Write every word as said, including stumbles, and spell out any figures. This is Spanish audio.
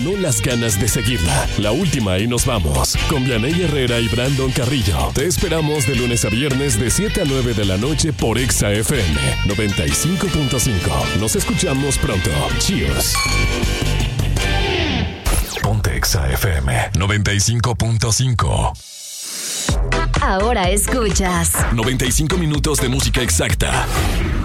ganó las ganas de seguirla. La última y nos vamos. Con Vianey Herrera y Brandon Carrillo. Te esperamos de lunes a viernes de siete a nueve de la noche por Exa F M noventa y cinco punto cinco. Nos escuchamos pronto. Cheers. Ponte Exa F M noventa y cinco punto cinco. Ahora escuchas noventa y cinco minutos de música exacta.